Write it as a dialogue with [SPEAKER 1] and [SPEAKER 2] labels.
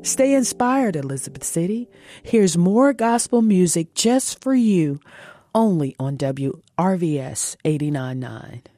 [SPEAKER 1] Stay inspired, Elizabeth City. Here's more gospel music just for you, only on WRVS 89.9.